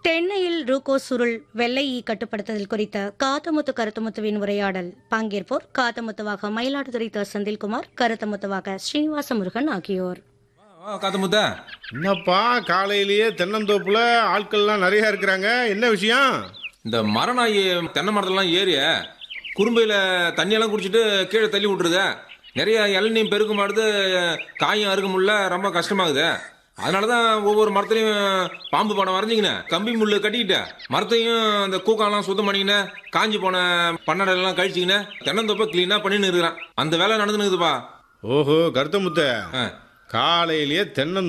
தென்னையில் ரூகோஸ் சுருள் வெள்ளை ஈ கட்டுப்படுத்துதல் குறித்த காத்தமுத்து கருத்தமுத்துவின் உரையாடல். பங்கேற்போர் காத்தமுத்துவாக மயிலாடுதுறை த. செந்தில்குமார், கருத்தமுத்துவாக ஸ்ரீனிவாச முருகன் ஆகியோர். காத்தமுத்தா, என்னப்பா காலையிலேயே தென்னந்தோப்புல ஆட்கள்லாம் நிறைய இருக்கிறாங்க, என்ன விஷயம்? இந்த மரநாயி தென்னை மரத்தெல்லாம் ஏறி குறும்பையில தண்ணியெல்லாம் குடிச்சிட்டு கீழே தள்ளி விட்டுருத. நிறைய இளநீயும் பெருக்க மாட்டுது, காயும் அறுக்க முடியல, ரொம்ப கஷ்டமாகுது. அதனாலதான் ஒவ்வொரு மரத்துலயும் பாம்பு படம் வரைஞ்சிக்கினேன், கம்பி முள்ளு கட்டிக்கிட்ட மரத்தையும் அந்த கூக்காலாம் சுத்தம் பண்ணிக்கினேன், காஞ்சி போன பண்ணடெல்லாம் கழிச்சுக்கினேன், தென்னந்தோப்ப கிளீனா பண்ணின்னு இருக்கிறான். அந்த வேலை நடந்துனுக்குதுப்பா. ஓஹோ, கருத்தமுத்த காலையிலேயே தென்னந்தோப்பு